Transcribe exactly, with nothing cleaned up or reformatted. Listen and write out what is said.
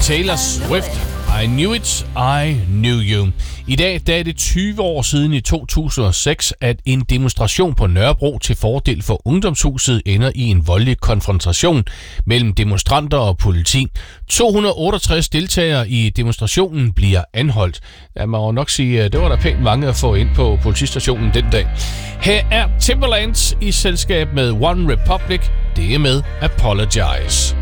Taylor Swift. I knew it, I knew you. I dag der er det tyve år siden i to tusind og seks, at en demonstration på Nørrebro til fordel for Ungdomshuset ender i en voldelig konfrontation mellem demonstranter og politi. to hundrede og otteogtres deltagere i demonstrationen bliver anholdt. Ja, man må nok sige, at det var der pænt mange at få ind på politistationen den dag. Her er Timbaland i selskab med One Republic. Det er med Apologize.